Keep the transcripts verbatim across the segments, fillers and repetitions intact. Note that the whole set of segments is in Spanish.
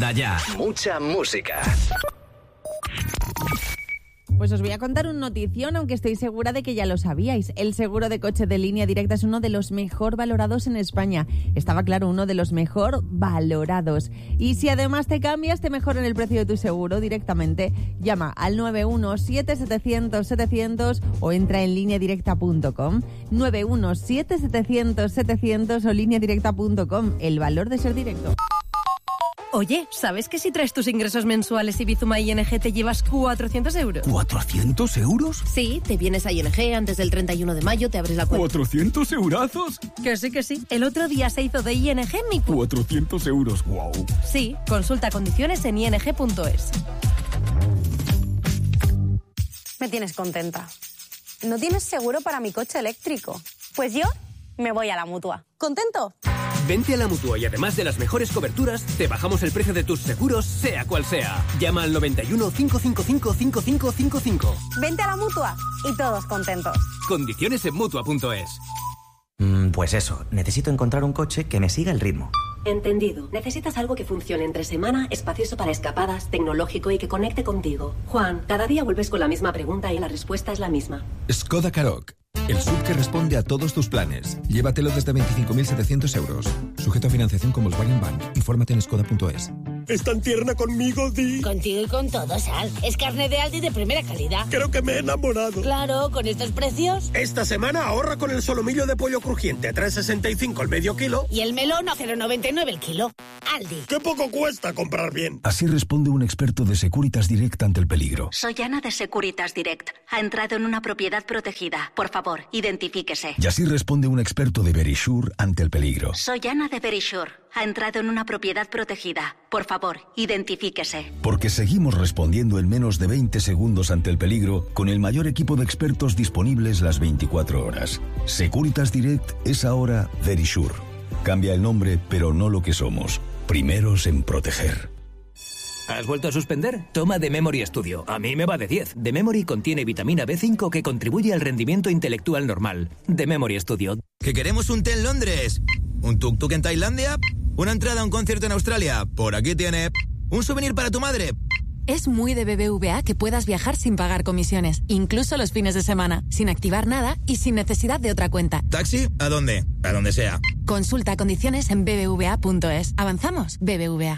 Onda Ya. Mucha música. Pues os voy a contar un notición, aunque estoy segura de que ya lo sabíais. El seguro de coche de Línea Directa es uno de los mejor valorados en España. Estaba claro, uno de los mejor valorados. Y si además te cambias, te mejoran el precio de tu seguro directamente. Llama al nueve uno siete setecientos setecientos o entra en línea directa punto com. nueve uno siete setecientos setecientos o línea directa punto com. El valor de ser directo. Oye, ¿sabes que si traes tus ingresos mensuales y Bizuma I N G te llevas cuatrocientos euros? ¿cuatrocientos euros? Sí, te vienes a I N G antes del treinta y uno de mayo, te abres la cuenta. ¿cuatrocientos eurazos? Que sí, que sí. El otro día se hizo de I N G mi cu... cuatrocientos euros, wow. Sí, consulta condiciones en i n g punto es. Me tienes contenta. ¿No tienes seguro para mi coche eléctrico? Pues yo me voy a la Mutua. ¿Contento? Vente a la Mutua y además de las mejores coberturas, te bajamos el precio de tus seguros, sea cual sea. Llama al noventa y uno, cinco cinco cinco, cinco cinco cinco cinco. Vente a la Mutua y todos contentos. Condiciones en Mutua punto es. Mm, pues eso, necesito encontrar un coche que me siga el ritmo. Entendido. Necesitas algo que funcione entre semana, espacioso para escapadas, tecnológico y que conecte contigo. Juan, cada día vuelves con la misma pregunta y la respuesta es la misma. Skoda Karoq. El S U V que responde a todos tus planes. Llévatelo desde veinticinco mil setecientos euros. Sujeto a financiación con Volkswagen Bank. Infórmate en skoda punto es. ¿Es tan tierna conmigo, Di? Contigo y con todo, Sal. Es carne de Aldi de primera calidad. Creo que me he enamorado. Claro, con estos precios. Esta semana ahorra con el solomillo de pollo crujiente a tres sesenta y cinco el medio kilo. Y el melón a cero noventa y nueve el kilo. Aldi. ¡Qué poco cuesta comprar bien! Así responde un experto de Securitas Direct ante el peligro. Soy Ana de Securitas Direct. Ha entrado en una propiedad protegida. Por favor, identifíquese. Y así responde un experto de Verisure ante el peligro. Soy Ana de Verisure. Ha entrado en una propiedad protegida. Por favor, identifíquese. Porque seguimos respondiendo en menos de veinte segundos ante el peligro con el mayor equipo de expertos disponibles las veinticuatro horas. Securitas Direct es ahora Verisure. Cambia el nombre, pero no lo que somos. Primeros en proteger. ¿Has vuelto a suspender? Toma The Memory Studio. A mí me va de diez. The Memory contiene vitamina B cinco que contribuye al rendimiento intelectual normal. The Memory Studio. ¿Que queremos un té en Londres? ¿Un tuk-tuk en Tailandia? ¿Una entrada a un concierto en Australia? Por aquí tiene. ¿Un souvenir para tu madre? Es muy de B B V A que puedas viajar sin pagar comisiones, incluso los fines de semana, sin activar nada y sin necesidad de otra cuenta. ¿Taxi? ¿A dónde? A donde sea. Consulta condiciones en b b v a punto es. Avanzamos, B B V A.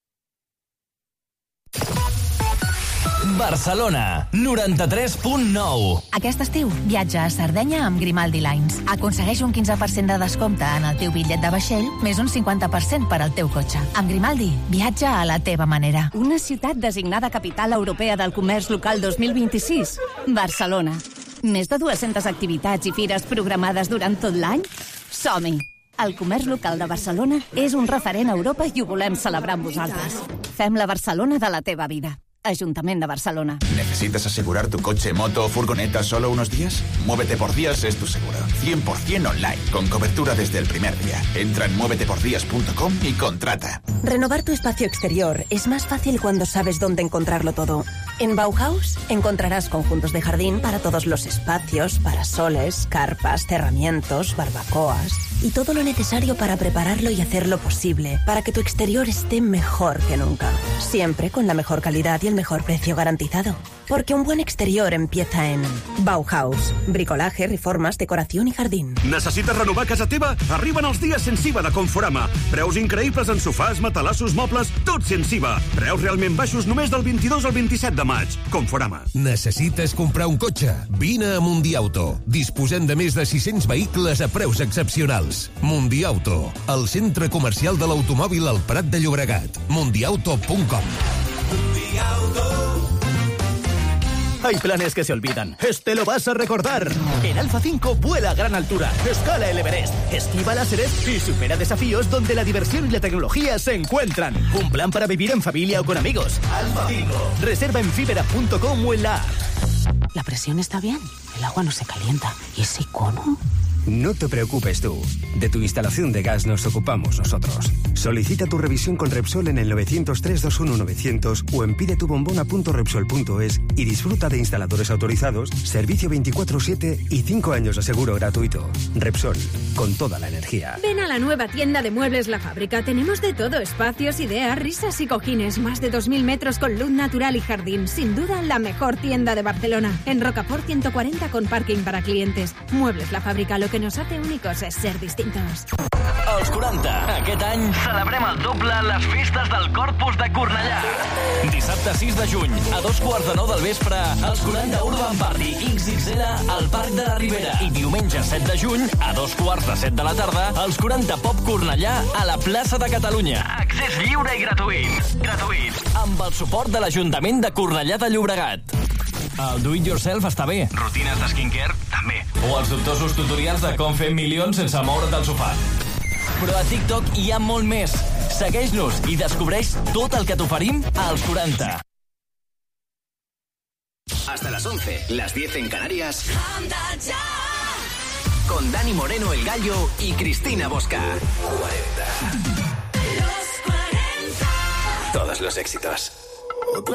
Barcelona, noranta-tres punt nou. Aquest estiu, viatja a Sardenya amb Grimaldi Lines. Aconsegueix un quinze per cent de descompte en el teu bitllet de vaixell, més un cinquanta per cent per al teu cotxe. Amb Grimaldi, viatja a la teva manera. Una ciutat designada Capital Europea del Comerç Local dos mil vint-i-sis. Barcelona. Més de dues-centes activitats i fires programades durant tot l'any? Som-hi! El comerç local de Barcelona és un referent a Europa i ho volem celebrar amb vosaltres. Fem la Barcelona de la teva vida. Ayuntamiento de Barcelona. ¿Necesitas asegurar tu coche, moto o furgoneta solo unos días? Muévete por Días es tu seguro. cien por ciento online, con cobertura desde el primer día. Entra en muévete por días punto com y contrata. Renovar tu espacio exterior es más fácil cuando sabes dónde encontrarlo todo. En Bauhaus encontrarás conjuntos de jardín para todos los espacios, parasoles, carpas, cerramientos, barbacoas y todo lo necesario para prepararlo y hacerlo posible, para que tu exterior esté mejor que nunca. Siempre con la mejor calidad y el mejor precio garantizado. Porque un buen exterior empieza en Bauhaus. Bricolaje, reformes, decoració i jardín. Necessites renovar casa teva? Arriben els dies sense I V A de Conforama. Preus increïbles en sofàs, matalassos, mobles, tot sense I V A. Preus realment baixos només del vint-i-dos al vint-i-set de maig. Conforama. Necessites comprar un cotxe? Vine a Mundiauto. Disposem de més de sis-cents vehicles a preus excepcionals. Mundiauto, el centre comercial de l'automòbil al Prat de Llobregat. mundiauto punt com. Hay planes que se olvidan. Este lo vas a recordar. En Alfa cinco vuela a gran altura, escala el Everest, esquiva láseres y supera desafíos donde la diversión y la tecnología se encuentran. Un plan para vivir en familia o con amigos. Alfa cinco. Reserva en fibera punto com o en la app. La presión está bien. El agua no se calienta. ¿Y ese icono? No te preocupes tú. De tu instalación de gas nos ocupamos nosotros. Solicita tu revisión con Repsol en el nueve cero tres, dos uno nueve cero cero o en pidetubombona punto repsol punto es y disfruta de instaladores autorizados, servicio veinticuatro siete y cinco años de seguro gratuito. Repsol, con toda la energía. Ven a la nueva tienda de muebles La Fábrica. Tenemos de todo: espacios, ideas, risas y cojines. Más de dos mil metros con luz natural y jardín. Sin duda, la mejor tienda de Barcelona. En Rocafort ciento cuarenta con parking para clientes. Muebles La Fábrica. Lo que nos hace únicos es ser distintos. Als quaranta, aquest any, celebrem el doble les festes del Corpus de Cornellà. Dissabte sis de juny, a dos quarts de nou del vespre, als quaranta Urban Party X X L al Parc de la Ribera. I diumenge set de juny, a dos quarts de set de la tarda, als quaranta Pop Cornellà a la plaça de Catalunya. Accés lliure i gratuït. Gratuït. Amb el suport de l'Ajuntament de Cornellà de Llobregat. El do-it-yourself està bé. Rutines de skincare, també. O els dubtosos tutorials de com fer milions sense moure't del sofà. Però a TikTok hi ha molt més. Segueix-nos i descobreix tot el que t'oferim als quaranta. Hasta las once, las diez en Canarias. Con Dani Moreno, el Gallo, y Cristina Bosca. cuarenta. Los cuarenta. Todos los éxitos.